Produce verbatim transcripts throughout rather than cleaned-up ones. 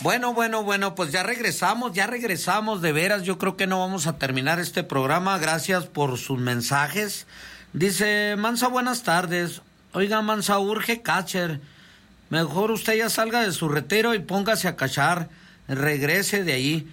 Bueno, bueno, bueno, pues ya regresamos, ya regresamos, de veras, yo creo que no vamos a terminar este programa, gracias por sus mensajes. Dice, Mansa, buenas tardes. Oiga, Mansa, urge catcher. Mejor usted ya salga de su retiro y póngase a cachar, regrese de ahí.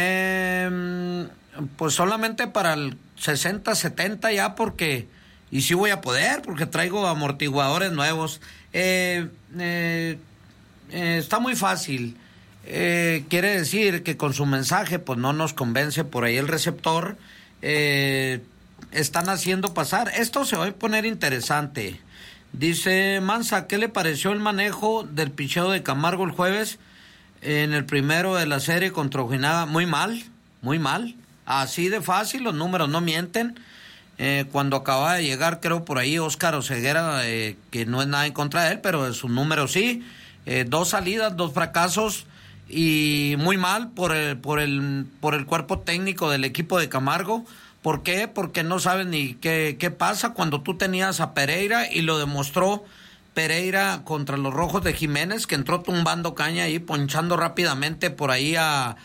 Eh, pues solamente para el sesenta, setenta ya, porque, y sí voy a poder, porque traigo amortiguadores nuevos. Eh, eh, eh, está muy fácil. Eh, quiere decir que con su mensaje pues no nos convence por ahí el receptor. Eh, están haciendo pasar, esto se va a poner interesante. Dice Mansa, ¿qué le pareció el manejo del picheo de Camargo el jueves en el primero de la serie contra Ojinaga? Muy mal, muy mal, así de fácil, los números no mienten. Eh, cuando acababa de llegar, creo por ahí Óscar Oseguera, eh, que no es nada en contra de él, pero de sus números sí, eh, dos salidas, dos fracasos. Y muy mal por el, por el, por el cuerpo técnico del equipo de Camargo. ¿Por qué? Porque no saben ni qué, qué pasa cuando tú tenías a Pereira, y lo demostró Pereira contra los Rojos de Jiménez, que entró tumbando caña ahí, ponchando rápidamente por ahí a,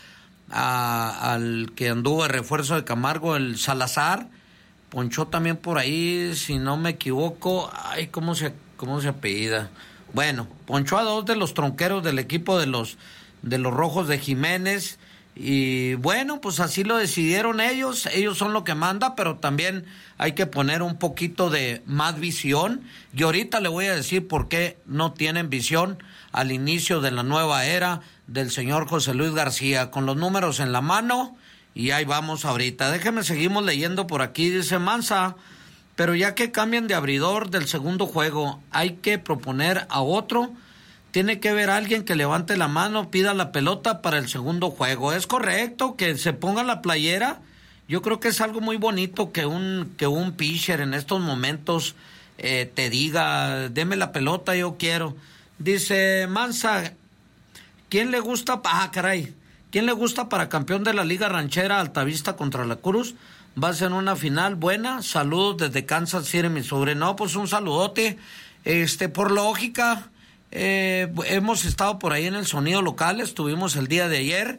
a al que anduvo de refuerzo de Camargo, el Salazar, ponchó también por ahí, si no me equivoco, ay, ¿cómo se, cómo se apellida? Bueno, ponchó a dos de los tronqueros del equipo de los de los Rojos de Jiménez, y bueno, pues así lo decidieron ellos, ellos son lo que manda, pero también hay que poner un poquito de más visión, y ahorita le voy a decir por qué no tienen visión al inicio de la nueva era del señor José Luis García, con los números en la mano, y ahí vamos ahorita. Déjeme, seguimos leyendo por aquí. Dice Mansa, pero ya que cambian de abridor del segundo juego, hay que proponer a otro. Tiene que haber alguien que levante la mano, pida la pelota para el segundo juego. Es correcto que se ponga la playera. Yo creo que es algo muy bonito que un que un pitcher en estos momentos eh, te diga, deme la pelota, yo quiero. Dice Mansa, ¿quién le gusta? Ah, caray. ¿Quién le gusta para campeón de la Liga Ranchera Altavista contra la Cruz? Va a ser una final buena. Saludos desde Kansas City, Missouri. No, pues un saludote. Este, por lógica... Eh, hemos estado por ahí en el sonido local, estuvimos el día de ayer,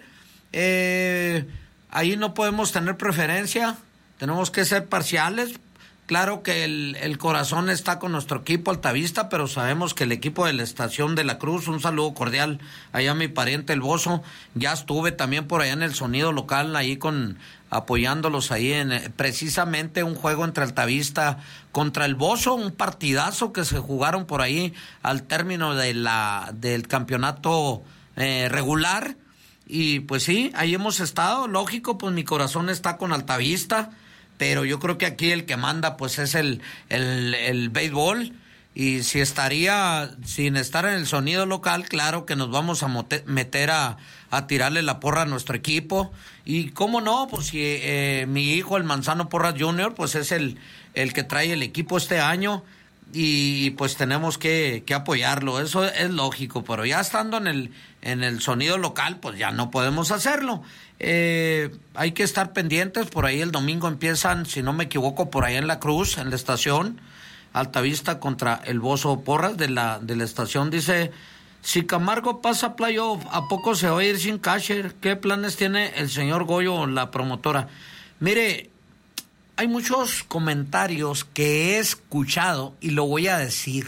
eh, ahí no podemos tener preferencia, tenemos que ser parciales. Claro que el, el corazón está con nuestro equipo Altavista, pero sabemos que el equipo de la Estación de la Cruz, un saludo cordial allá a mi pariente el Bozo, ya estuve también por allá en el sonido local, ahí con apoyándolos ahí en precisamente un juego entre Altavista contra el Bozo, un partidazo que se jugaron por ahí al término de la del campeonato eh, regular, y pues sí, ahí hemos estado, lógico, pues mi corazón está con Altavista, pero yo creo que aquí el que manda pues es el, el, el béisbol, y si estaría sin estar en el sonido local, claro que nos vamos a mote, meter a, a tirarle la porra a nuestro equipo, y cómo no, pues si eh, mi hijo el Manzano Porras junior pues es el, el que trae el equipo este año, y pues tenemos que, que apoyarlo, eso es lógico, pero ya estando en el, en el sonido local pues ya no podemos hacerlo. Eh, hay que estar pendientes, por ahí el domingo empiezan, si no me equivoco, por ahí en la Cruz, en la estación, Altavista contra el Bozo Porras de la, de la estación. Dice, si Camargo pasa playoff, ¿a poco se va a ir sin catcher? ¿Qué planes tiene el señor Goyo, la promotora? Mire, hay muchos comentarios que he escuchado y lo voy a decir.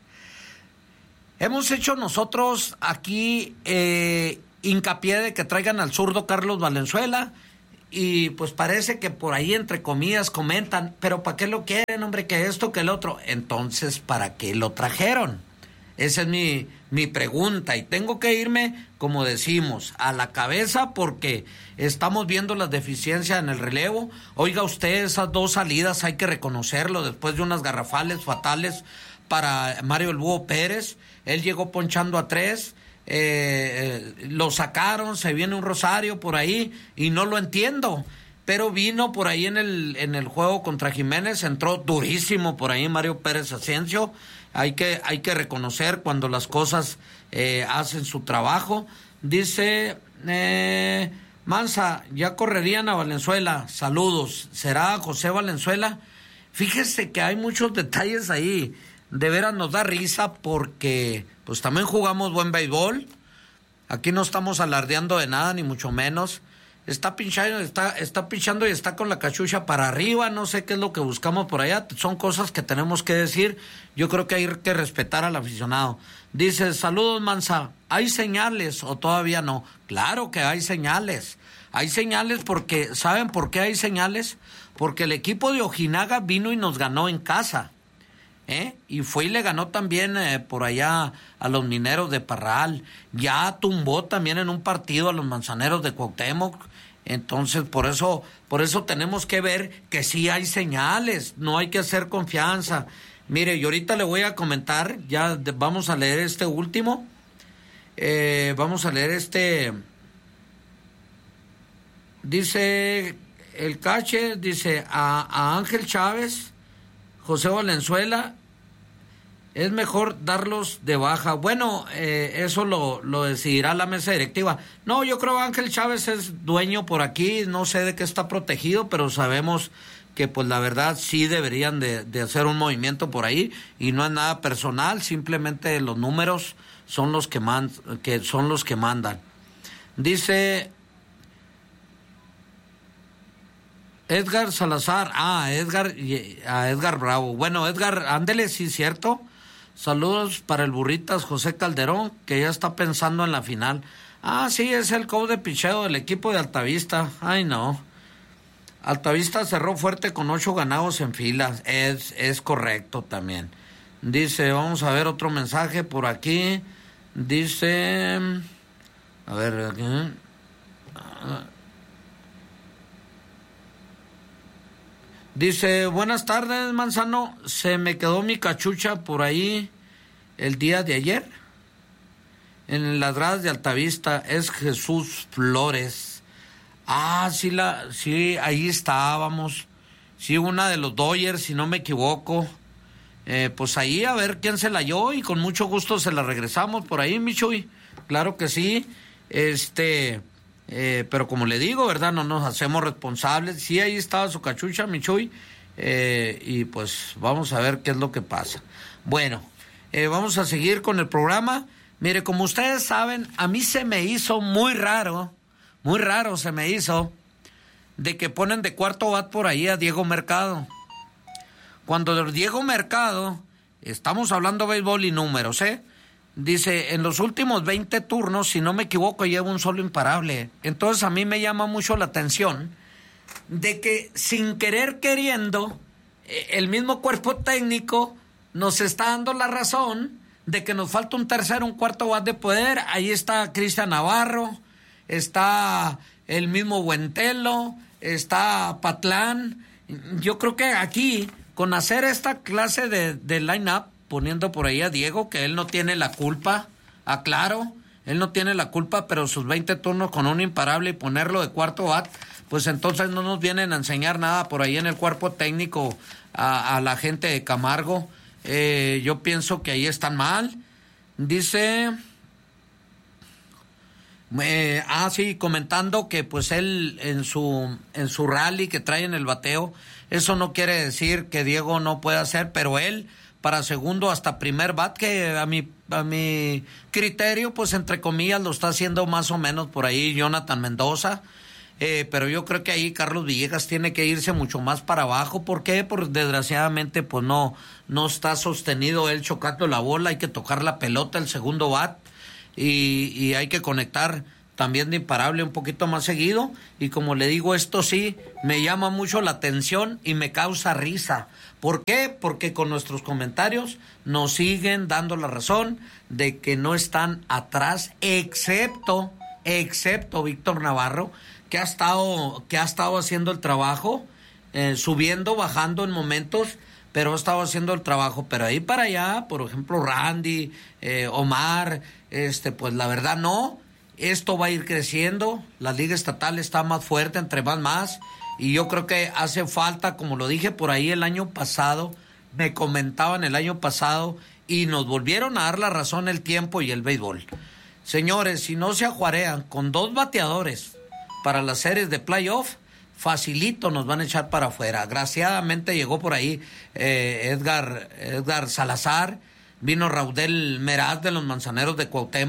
Hemos hecho nosotros aquí eh, hincapié de que traigan al zurdo Carlos Valenzuela, y pues parece que por ahí entre comillas comentan, pero ¿para qué lo quieren, hombre? Que esto, que el otro. Entonces, ¿para qué lo trajeron? Esa es mi, mi pregunta, y tengo que irme, como decimos, a la cabeza, porque estamos viendo las deficiencias en el relevo. Oiga usted, esas dos salidas hay que reconocerlo, después de unas garrafales fatales para Mario El Búho Pérez. Él llegó ponchando a tres, eh, eh, lo sacaron, se viene un Rosario por ahí, y no lo entiendo. Pero vino por ahí en el, en el juego contra Jiménez, entró durísimo por ahí Mario Pérez Asensio. Hay que, hay que reconocer cuando las cosas eh, hacen su trabajo. Dice eh, Mansa, ya correrían a Valenzuela. Saludos. ¿Será José Valenzuela? Fíjese que hay muchos detalles ahí. De veras nos da risa porque pues también jugamos buen béisbol. Aquí no estamos alardeando de nada, ni mucho menos. Está pinchando, está, está pinchando y está con la cachucha para arriba, no sé qué es lo que buscamos por allá, son cosas que tenemos que decir, yo creo que hay que respetar al aficionado. Dice, saludos Mansa, ¿hay señales o todavía no? Claro que hay señales, hay señales porque, ¿saben por qué hay señales? Porque el equipo de Ojinaga vino y nos ganó en casa, ¿eh? Y fue y le ganó también eh, por allá a los Mineros de Parral, ya tumbó también en un partido a los Manzaneros de Cuauhtémoc. Entonces, por eso, por eso tenemos que ver que sí hay señales, no hay que hacer confianza. Mire, y ahorita le voy a comentar, ya de, vamos a leer este último, eh, vamos a leer este, dice el Cache, dice a, a Ángel Chávez, José Valenzuela, es mejor darlos de baja. Bueno, eh, eso lo, lo decidirá la mesa directiva. No, yo creo que Ángel Chávez es dueño por aquí, no sé de qué está protegido, pero sabemos que pues la verdad sí deberían de, de hacer un movimiento por ahí y no es nada personal, simplemente los números son los que, man, que, son los que mandan. Dice Edgar Salazar, ah, Edgar, a Edgar Bravo. Bueno, Edgar, ándele, sí, cierto. Saludos para el Burritas José Calderón, que ya está pensando en la final. Ah, sí, es el coach de picheo del equipo de Altavista. Ay, no. Altavista cerró fuerte con ocho ganados en fila. Es, es correcto también. Dice, vamos a ver otro mensaje por aquí. Dice, a ver, aquí. Dice, buenas tardes, Manzano. Se me quedó mi cachucha por ahí el día de ayer. En las gradas de Altavista. Es Jesús Flores. Ah, sí, la, sí, ahí estábamos. Sí, una de los Dodgers, si no me equivoco. Eh, pues ahí a ver quién se la halló y con mucho gusto se la regresamos por ahí, Michuy. Claro que sí. Este... Eh, pero como le digo, ¿verdad? No nos hacemos responsables. Sí, ahí estaba su cachucha, Michuy, eh, y pues vamos a ver qué es lo que pasa. Bueno, eh, vamos a seguir con el programa. Mire, como ustedes saben, a mí se me hizo muy raro, muy raro se me hizo, de que ponen de cuarto bat por ahí a Diego Mercado. Cuando Diego Mercado, estamos hablando de béisbol y números, ¿eh? Dice, en los últimos veinte turnos, si no me equivoco, lleva un solo imparable. Entonces a mí me llama mucho la atención de que sin querer queriendo, el mismo cuerpo técnico nos está dando la razón de que nos falta un tercero, un cuarto bat de poder. Ahí está Cristian Navarro, está el mismo Buentelo, está Patlán. Yo creo que aquí, con hacer esta clase de, de line-up, poniendo por ahí a Diego, que él no tiene la culpa, aclaro, él no tiene la culpa, pero sus veinte turnos con un imparable y ponerlo de cuarto bat, pues entonces no nos vienen a enseñar nada por ahí en el cuerpo técnico a, a la gente de Camargo. Eh, yo pienso que ahí están mal. Dice, eh, ah sí, comentando que pues él en su, en su rally que trae en el bateo, eso no quiere decir que Diego no pueda hacer, pero él para segundo hasta primer bat, que a mi, a mi criterio, pues entre comillas, lo está haciendo más o menos por ahí Jonathan Mendoza, eh, pero yo creo que ahí Carlos Villegas tiene que irse mucho más para abajo. ¿Por qué? Porque desgraciadamente pues no, no está sostenido él chocando la bola, hay que tocar la pelota el segundo bat y, y hay que conectar también de imparable un poquito más seguido, y como le digo, esto sí me llama mucho la atención y me causa risa. ¿Por qué? Porque con nuestros comentarios nos siguen dando la razón de que no están atrás, excepto, excepto Víctor Navarro, que ha estado, que ha estado haciendo el trabajo, eh, subiendo, bajando en momentos, pero ha estado haciendo el trabajo. Pero ahí para allá, por ejemplo, Randy, eh, Omar, este, pues la verdad no. Esto va a ir creciendo, la liga estatal está más fuerte, entre más más, y yo creo que hace falta, como lo dije por ahí el año pasado, me comentaban el año pasado, y nos volvieron a dar la razón el tiempo y el béisbol. Señores, si no se ajuarean con dos bateadores para las series de playoff, facilito nos van a echar para afuera. Agraciadamente llegó por ahí eh, Edgar, Edgar Salazar, vino Raudel Meraz de los Manzaneros de Cuauhtémoc,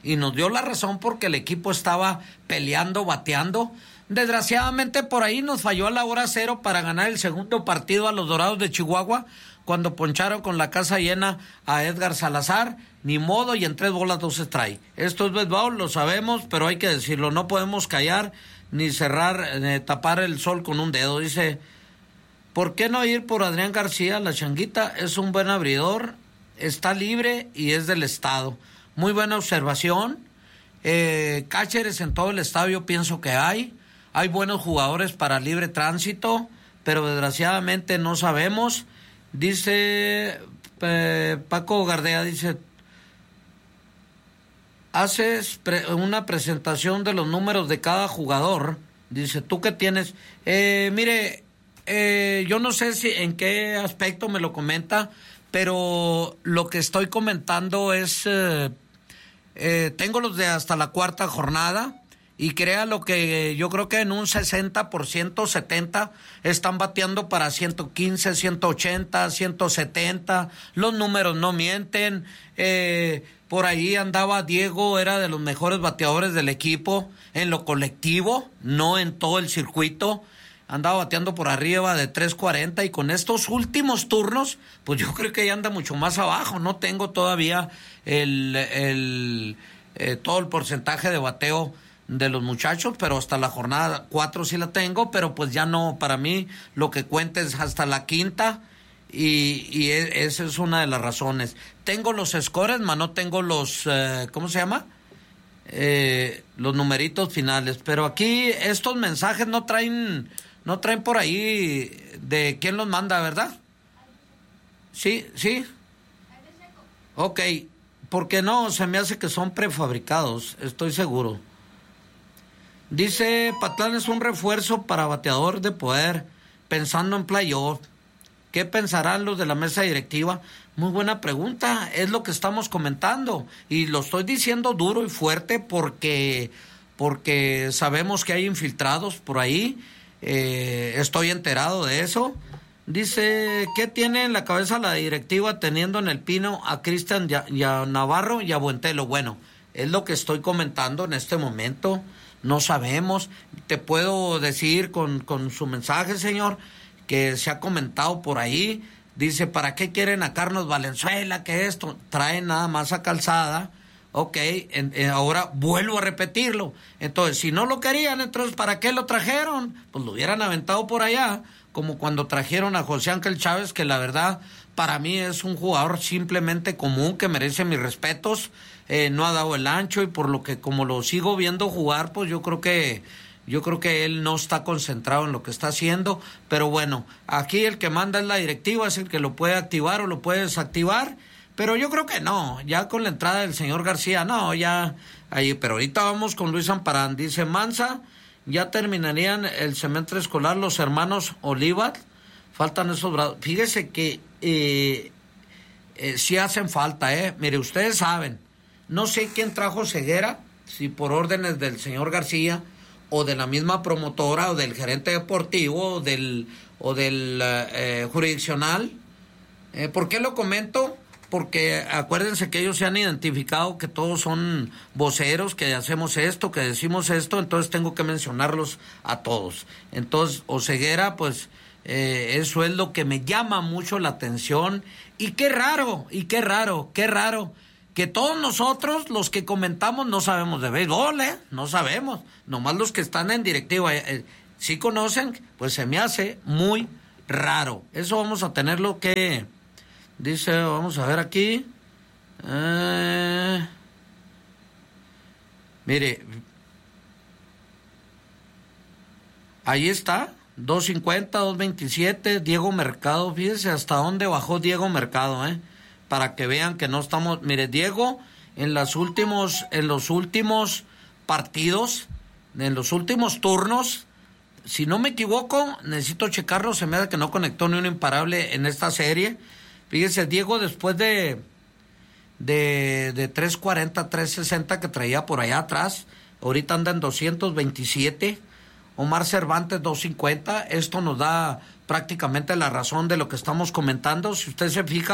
y nos dio la razón porque el equipo estaba peleando, bateando. Desgraciadamente por ahí nos falló a la hora cero para ganar el segundo partido a los Dorados de Chihuahua, cuando poncharon con la casa llena a Edgar Salazar. Ni modo, y en tres bolas dos strike. Esto es béisbol, lo sabemos, pero hay que decirlo, no podemos callar ni cerrar, eh, tapar el sol con un dedo. Dice, ¿por qué no ir por Adrián García? La Changuita es un buen abridor, está libre y es del estado. Muy buena observación. Eh, catchers en todo el estadio pienso que hay. Hay buenos jugadores para libre tránsito, pero desgraciadamente no sabemos. Dice eh, Paco Gardea, dice, haces pre- una presentación de los números de cada jugador. Dice, ¿tú qué tienes? Eh, mire, eh, yo no sé si en qué aspecto me lo comenta, pero lo que estoy comentando es, eh, eh, tengo los de hasta la cuarta jornada. Y crea lo que yo creo que en un sesenta por ciento, setenta por ciento están bateando para ciento quince, ciento ochenta, ciento setenta. Los números no mienten. Eh, por ahí andaba Diego, era de los mejores bateadores del equipo en lo colectivo, no en todo el circuito. Andaba bateando por arriba de tres cuarenta y con estos últimos turnos, pues yo creo que ya anda mucho más abajo. No tengo todavía el, el eh, todo el porcentaje de bateo de los muchachos, pero hasta la jornada cuatro sí la tengo, pero pues ya no, para mí lo que cuenta es hasta la quinta y, y e, esa es una de las razones. Tengo los scores, mas no tengo los, eh, ¿cómo se llama? Eh, los numeritos finales, pero aquí estos mensajes no traen, no traen por ahí de quién los manda, ¿verdad? Sí, sí. Ok, porque no, se me hace que son prefabricados, estoy seguro. Dice, Patlán es un refuerzo para bateador de poder, pensando en playoff. ¿Qué pensarán los de la mesa directiva? Muy buena pregunta, es lo que estamos comentando. Y lo estoy diciendo duro y fuerte porque, porque sabemos que hay infiltrados por ahí. Eh, estoy enterado de eso. Dice, ¿qué tiene en la cabeza la directiva teniendo en el pino a Cristian y a Navarro y a Buentelo? Bueno, es lo que estoy comentando en este momento. No sabemos. Te puedo decir con, con su mensaje, señor, que se ha comentado por ahí. Dice, ¿para qué quieren a Carlos Valenzuela? Que esto traen nada más a Calzada. Ok, en, en, ahora vuelvo a repetirlo. Entonces, si no lo querían, entonces, ¿para qué lo trajeron? Pues lo hubieran aventado por allá, como cuando trajeron a José Ángel Chávez, que la verdad, para mí es un jugador simplemente común, que merece mis respetos. Eh, no ha dado el ancho y por lo que como lo sigo viendo jugar, pues yo creo que yo creo que él no está concentrado en lo que está haciendo, pero bueno, aquí el que manda es la directiva, es el que lo puede activar o lo puede desactivar, pero yo creo que no, ya con la entrada del señor García, no, ya ahí, pero ahorita vamos con Luis Amparán. Dice, Mansa, ya terminarían el semestre escolar los hermanos Oliva, faltan esos brazos. Fíjese que eh, eh, sí hacen falta, eh, mire, ustedes saben. No sé quién trajo ceguera, si por órdenes del señor García o de la misma promotora o del gerente deportivo o del, o del eh, jurisdiccional. Eh, ¿Por qué lo comento? Porque acuérdense que ellos se han identificado que todos son voceros, que hacemos esto, que decimos esto, entonces tengo que mencionarlos a todos. Entonces, o ceguera, pues eh, eso es lo que me llama mucho la atención. Y qué raro, y qué raro, qué raro. Que todos nosotros, los que comentamos, no sabemos de béisbol, ¿eh? No sabemos. Nomás los que están en directiva, eh, sí conocen, pues se me hace muy raro. Eso vamos a tenerlo que... Dice, vamos a ver aquí. Eh, mire. Ahí está. dos cincuenta, dos veintisiete. Diego Mercado. Fíjese hasta dónde bajó Diego Mercado, ¿eh? Para que vean que no estamos... Mire, Diego, en los últimos, en los últimos partidos, en los últimos turnos, si no me equivoco, necesito checarlo, se me da que no conectó ni un imparable en esta serie. Fíjese, Diego, después de, de, de tres cuarenta, tres sesenta que traía por allá atrás, ahorita anda en doscientos veintisiete. Omar Cervantes, dos cincuenta. Esto nos da prácticamente la razón de lo que estamos comentando. Si usted se fija,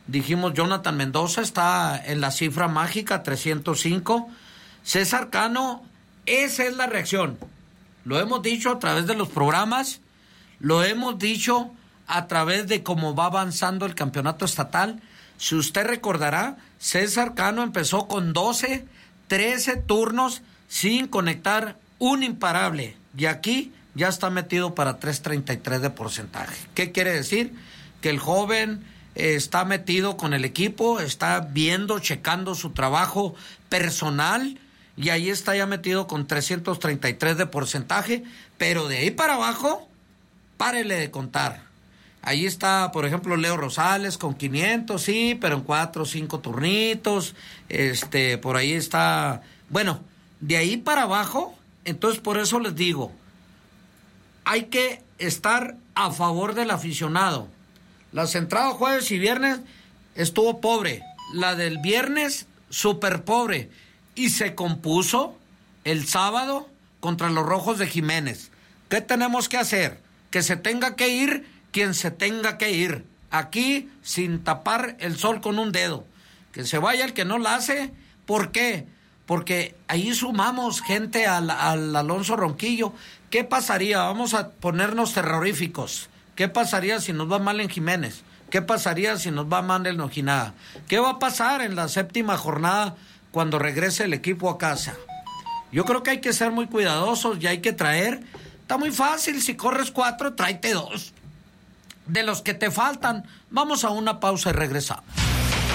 Dijimos, Jonathan Mendoza está en la cifra mágica, trescientos cinco. César Cano, esa es la reacción. Lo hemos dicho a través de los programas, lo hemos dicho a través de cómo va avanzando el campeonato estatal. Si usted recordará, César Cano empezó con doce, trece turnos sin conectar un imparable. Y aquí ya está metido para tres treinta y tres de porcentaje. ¿Qué quiere decir? Que el joven eh, está metido con el equipo, está viendo, checando su trabajo personal, y ahí está ya metido con trescientos treinta y tres de porcentaje, pero de ahí para abajo, párele de contar. Ahí está, por ejemplo, Leo Rosales con quinientos, sí, pero en cuatro o cinco turnitos. Este, por ahí está. Bueno, de ahí para abajo, entonces por eso les digo, hay que estar a favor del aficionado. La entrada jueves y viernes estuvo pobre. La del viernes, súper pobre. Y se compuso el sábado contra los Rojos de Jiménez. ¿Qué tenemos que hacer? Que se tenga que ir quien se tenga que ir. Aquí, sin tapar el sol con un dedo. Que se vaya el que no la hace. ¿Por qué? Porque ahí sumamos gente al, al Alonso Ronquillo. ¿Qué pasaría? Vamos a ponernos terroríficos. ¿Qué pasaría si nos va mal en Jiménez? ¿Qué pasaría si nos va mal en Ojinaga? ¿Qué va a pasar en la séptima jornada cuando regrese el equipo a casa? Yo creo que hay que ser muy cuidadosos y hay que traer. Está muy fácil, si corres cuatro, tráete dos. De los que te faltan, vamos a una pausa y regresamos.